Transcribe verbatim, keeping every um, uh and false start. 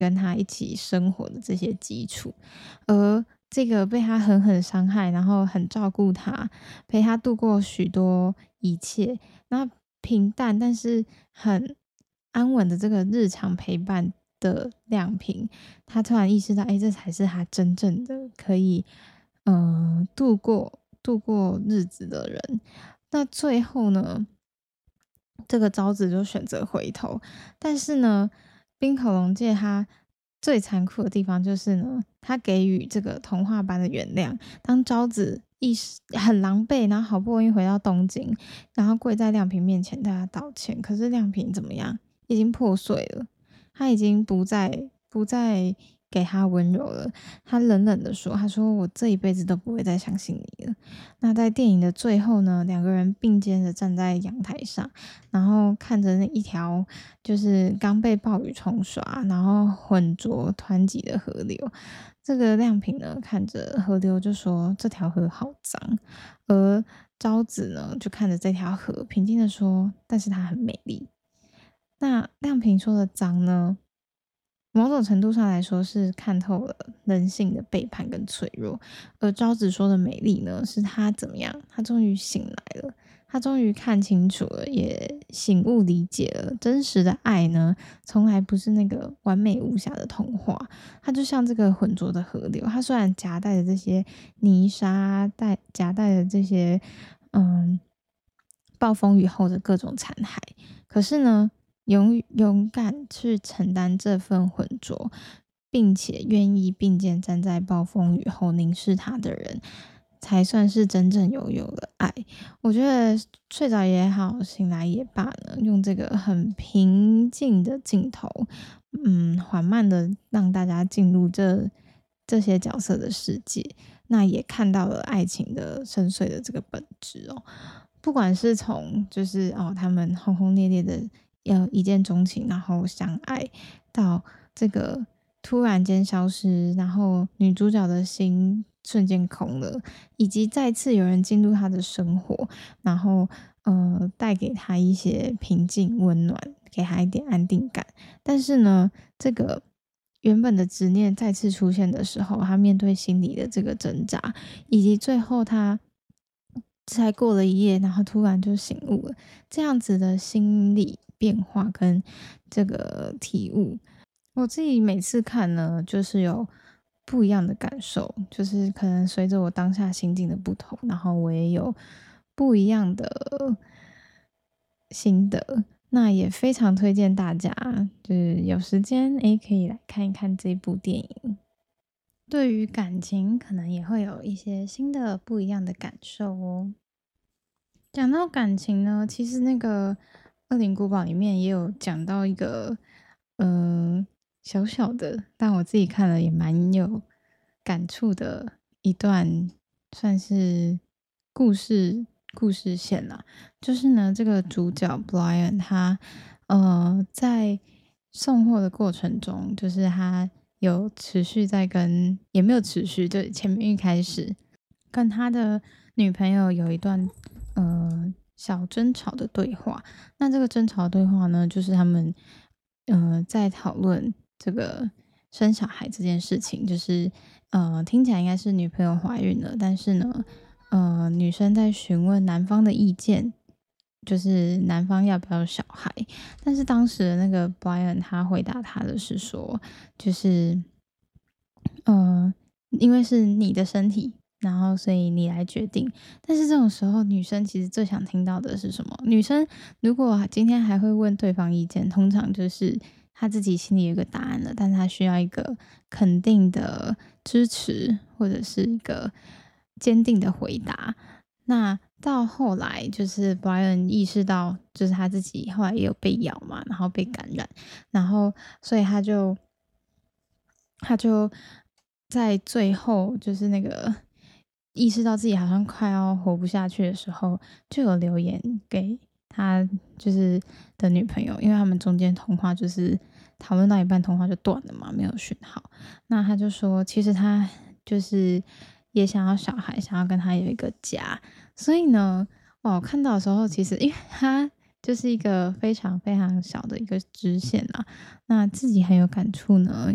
跟他一起生活的这些基础。而这个被他狠狠伤害，然后很照顾他，陪他度过许多一切，那平淡但是很安稳的这个日常陪伴的亮平，他突然意识到，哎，这才是他真正的可以，呃，度过度过日子的人。那最后呢，这个昭子就选择回头，但是呢，冰口龙介他最残酷的地方就是呢，他给予这个童话般的原谅。当昭子意识很狼狈，然后好不容易回到东京，然后跪在亮平面前对他道歉，可是亮平怎么样？已经破碎了，他已经不再不再给他温柔了。他冷冷的说：“他说我这一辈子都不会再相信你了。”那在电影的最后呢，两个人并肩的站在阳台上，然后看着那一条就是刚被暴雨冲刷，然后浑浊湍急的河流。这个亮平呢，看着河流就说：“这条河好脏。”而昭子呢，就看着这条河，平静的说：“但是它很美丽。”那亮平说的脏呢，某种程度上来说是看透了人性的背叛跟脆弱，而昭子说的美丽呢，是她怎么样？她终于醒来了，她终于看清楚了，也醒悟理解了，真实的爱呢，从来不是那个完美无瑕的童话。它就像这个浑浊的河流，它虽然夹带着这些泥沙，带夹带着这些嗯暴风雨后的各种残骸，可是呢，勇勇敢去承担这份浑浊，并且愿意并肩站在暴风雨后凝视他的人，才算是真正拥有了爱。我觉得睡着也好，醒来也罢呢，用这个很平静的镜头，嗯，缓慢的让大家进入这这些角色的世界，那也看到了爱情的深邃的这个本质哦。不管是从就是哦，他们轰轰烈烈的要一见钟情，然后相爱，到这个突然间消失，然后女主角的心瞬间空了，以及再次有人进入她的生活，然后呃带给她一些平静温暖，给她一点安定感。但是呢，这个原本的执念再次出现的时候，她面对心理的这个挣扎，以及最后她才过了一夜，然后突然就醒悟了，这样子的心理变化跟这个体悟，我自己每次看呢，就是有不一样的感受，就是可能随着我当下心境的不同，然后我也有不一样的心得。那也非常推荐大家，就是有时间诶，可以来看一看这部电影。对于感情，可能也会有一些新的不一样的感受哦。讲到感情呢，其实那个《恶灵古堡》里面也有讲到一个，嗯、小小的，但我自己看了也蛮有感触的一段，算是故事故事线啦。就是呢，这个主角 Brian 他，呃，在送货的过程中，就是他有持续在跟，也没有持续，就前面一开始跟他的女朋友有一段呃小争吵的对话。那这个争吵的对话呢，就是他们呃在讨论这个生小孩这件事情，就是呃听起来应该是女朋友怀孕了，但是呢，呃女生在询问男方的意见。就是男方要不要小孩，但是当时的那个 Brian 他回答他的是说，就是呃，因为是你的身体，然后所以你来决定。但是这种时候，女生其实最想听到的是什么？女生如果今天还会问对方意见，通常就是她自己心里有一个答案了，但是她需要一个肯定的支持，或者是一个坚定的回答。那到后来，就是 Brian 意识到，就是他自己后来也有被咬嘛，然后被感染，然后所以他就他就在最后就是那个意识到自己好像快要活不下去的时候，就有留言给他就是的女朋友，因为他们中间通话就是讨论到一半，通话就断了嘛，没有讯号。那他就说，其实他就是也想要小孩，想要跟他有一个家。所以呢，哇，我看到的时候，其实因为他就是一个非常非常小的一个支线啦，那自己很有感触呢。